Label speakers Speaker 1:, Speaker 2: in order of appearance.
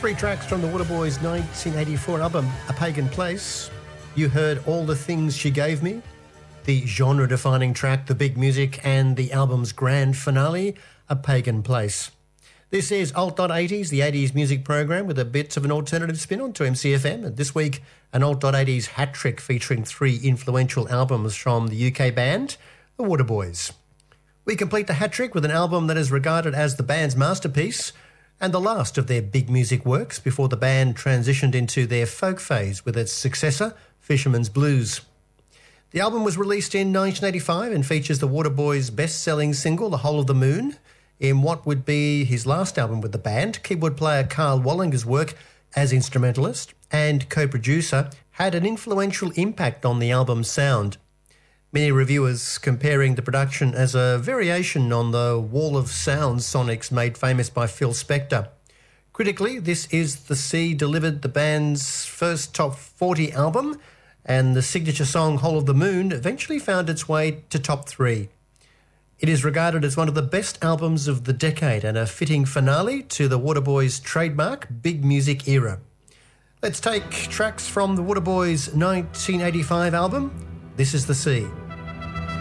Speaker 1: Three tracks from the Waterboys' 1984 album, A Pagan Place. You heard All the Things She Gave Me, the genre-defining track, the big music, and the album's grand finale, A Pagan Place. This is Alt.80s, the 80s music program with a bit of an alternative spin on to MCFM. And this week, an Alt.80s hat trick featuring three influential albums from the UK band, the Waterboys. We complete the hat trick with an album that is regarded as the band's masterpiece and the last of their big music works before the band transitioned into their folk phase with its successor, Fisherman's Blues. The album was released in 1985 and features the Waterboys' best-selling single, The Whole of the Moon, in what would be his last album with the band. Keyboard player Carl Wallinger's work as instrumentalist and co-producer had an influential impact on the album's sound. Many reviewers comparing the production as a variation on the wall of sound sonics made famous by Phil Spector. Critically, This Is the Sea delivered the band's first top 40 album, and the signature song Whole of the Moon eventually found its way to top 3. It is regarded as one of the best albums of the decade and a fitting finale to the Waterboys' trademark big music era. Let's take tracks from the Waterboys' 1985 album, This Is the Sea.